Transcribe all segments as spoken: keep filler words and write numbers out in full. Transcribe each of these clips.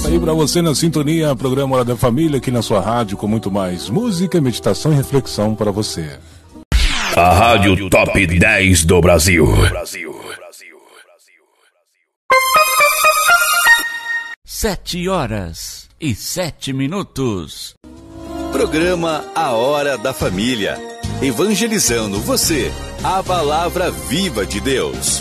Aí para você na sintonia, programa Hora da Família, aqui na sua rádio, com muito mais música, meditação e reflexão para você. A Rádio Top dez do Brasil. Sete horas e sete minutos. Programa A Hora da Família. Evangelizando você, a palavra viva de Deus.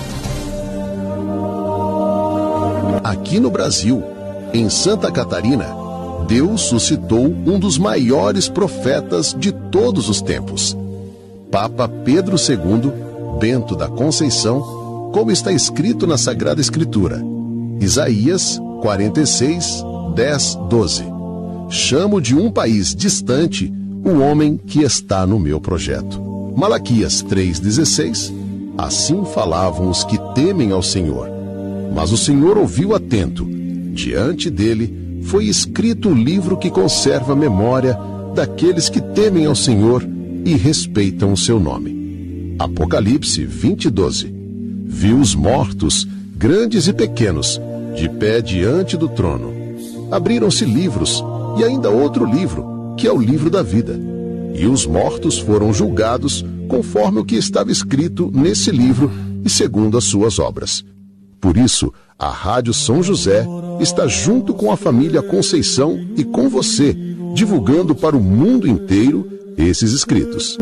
Aqui no Brasil, em Santa Catarina, Deus suscitou um dos maiores profetas de todos os tempos. Papa Pedro segundo, Bento da Conceição, como está escrito na Sagrada Escritura. Isaías quarenta e seis, dez, doze. Chamo de um país distante o homem que está no meu projeto. Malaquias três, dezesseis. Assim falavam os que temem ao Senhor. Mas o Senhor ouviu atento. Diante dele foi escrito o livro que conserva a memória daqueles que temem ao Senhor e respeitam o seu nome. Apocalipse vinte, doze. Viu os mortos, grandes e pequenos, de pé diante do trono. Abriram-se livros, e ainda outro livro, que é o livro da vida. E os mortos foram julgados conforme o que estava escrito nesse livro e segundo as suas obras. Por isso, a Rádio São José está junto com a família Conceição e com você, divulgando para o mundo inteiro esses escritos.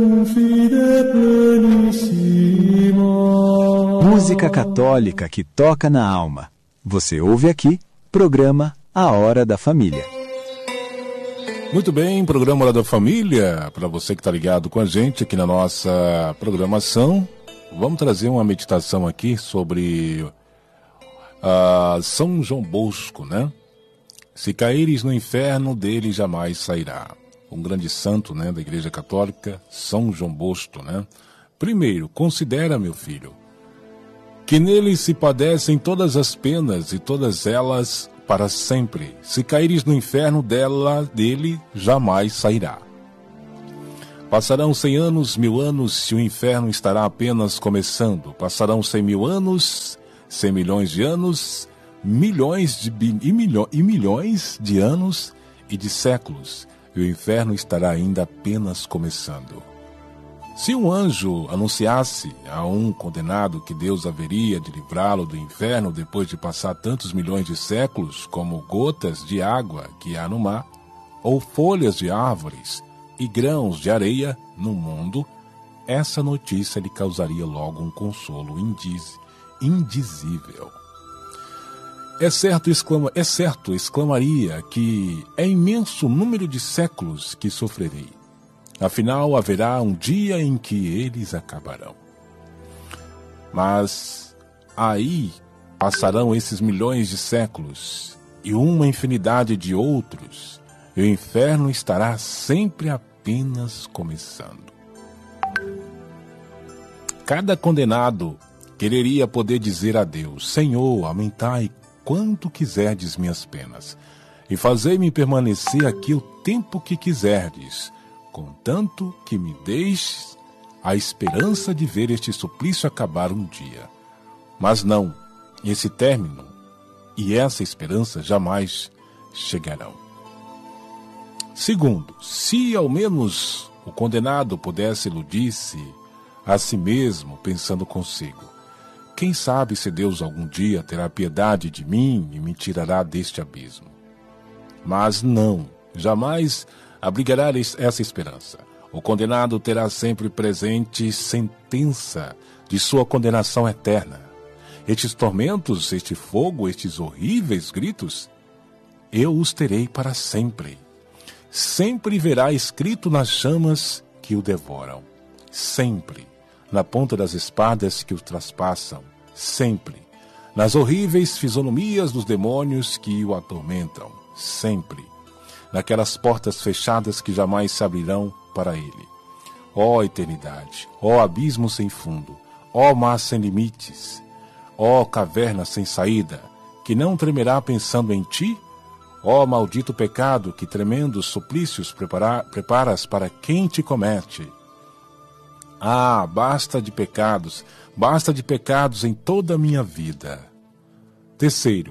Música católica que toca na alma. Você ouve aqui, programa A Hora da Família. Muito bem, programa Hora da Família, para você que está ligado com a gente aqui na nossa programação. Vamos trazer uma meditação aqui sobre uh, São João Bosco, né? Se caíres no inferno, dele jamais sairá. Um grande santo, né, da Igreja Católica, São João Bosco, né? Primeiro, considera, meu filho, que nele se padecem todas as penas e todas elas para sempre. Se caíres no inferno, dela, dele jamais sairá. Passarão cem anos, mil anos, e o inferno estará apenas começando. Passarão cem mil anos, cem milhões de anos, milhões de, e, milho, e milhões de anos e de séculos, e o inferno estará ainda apenas começando. Se um anjo anunciasse a um condenado que Deus haveria de livrá-lo do inferno depois de passar tantos milhões de séculos, como gotas de água que há no mar, ou folhas de árvores e grãos de areia no mundo, essa notícia lhe causaria logo um consolo indiz, indizível. É certo, exclama, é certo, exclamaria, que é imenso número de séculos que sofrerei. Afinal, haverá um dia em que eles acabarão. Mas aí passarão esses milhões de séculos e uma infinidade de outros, e o inferno estará sempre apenas começando. Cada condenado quereria poder dizer a Deus: Senhor, aumentai quanto quiserdes minhas penas, e fazei-me permanecer aqui o tempo que quiserdes, contanto que me deixes a esperança de ver este suplício acabar um dia. Mas não, esse término e essa esperança jamais chegarão. Segundo, se ao menos o condenado pudesse iludir-se a si mesmo, pensando consigo: quem sabe se Deus algum dia terá piedade de mim e me tirará deste abismo. Mas não, jamais abrigará essa esperança. O condenado terá sempre presente sentença de sua condenação eterna. Estes tormentos, este fogo, estes horríveis gritos, eu os terei para sempre. Sempre verá escrito nas chamas que o devoram. Sempre. Na ponta das espadas que o traspassam. Sempre. Nas horríveis fisionomias dos demônios que o atormentam. Sempre. Naquelas portas fechadas que jamais se abrirão para ele. Ó eternidade, ó abismo sem fundo, ó mar sem limites, ó caverna sem saída, que não tremerá pensando em ti? Ó maldito pecado, que tremendos suplícios prepara, preparas para quem te comete. Ah, basta de pecados, basta de pecados em toda a minha vida. Terceiro,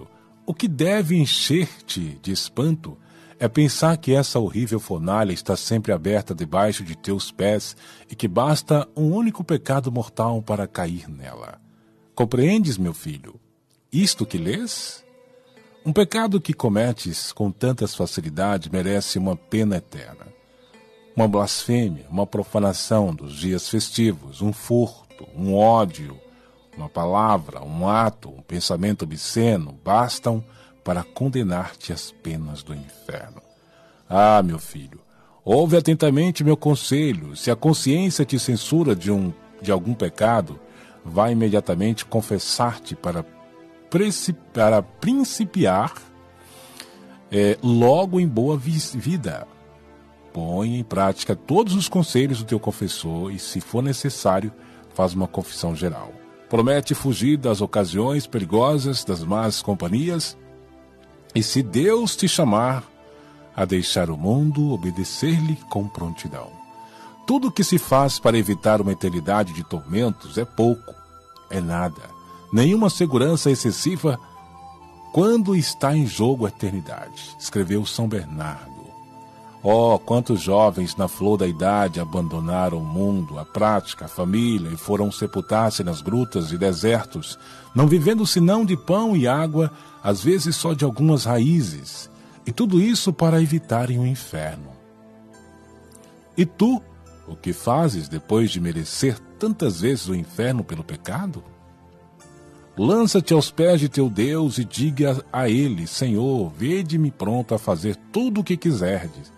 O que deve encher-te de espanto é pensar que essa horrível fornalha está sempre aberta debaixo de teus pés e que basta um único pecado mortal para cair nela. Compreendes, meu filho, isto que lês? Um pecado que cometes com tantas facilidades merece uma pena eterna. Uma blasfêmia, uma profanação dos dias festivos, um furto, um ódio, uma palavra, um ato, um pensamento obsceno, bastam para condenar-te às penas do inferno. Ah, meu filho, ouve atentamente meu conselho. Se a consciência te censura de, um, de algum pecado, vá imediatamente confessar-te para, para principiar é, logo em boa vida. Põe em prática todos os conselhos do teu confessor e, se for necessário, faz uma confissão geral. Promete fugir das ocasiões perigosas, das más companhias, e se Deus te chamar a deixar o mundo, obedecer-lhe com prontidão. Tudo o que se faz para evitar uma eternidade de tormentos é pouco, é nada. Nenhuma segurança excessiva quando está em jogo a eternidade, escreveu São Bernardo. Oh, quantos jovens na flor da idade abandonaram o mundo, a prática, a família e foram sepultar-se nas grutas e desertos, não vivendo senão de pão e água, às vezes só de algumas raízes, e tudo isso para evitarem o inferno. E tu, o que fazes depois de merecer tantas vezes o inferno pelo pecado? Lança-te aos pés de teu Deus e diga a ele: Senhor, vede-me pronto a fazer tudo o que quiserdes.